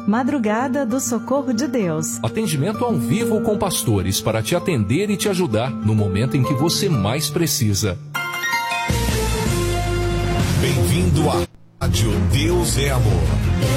Madrugada do Socorro de Deus. Atendimento ao vivo com pastores para te atender e te ajudar no momento em que você mais precisa. Bem-vindo à Rádio Deus é Amor.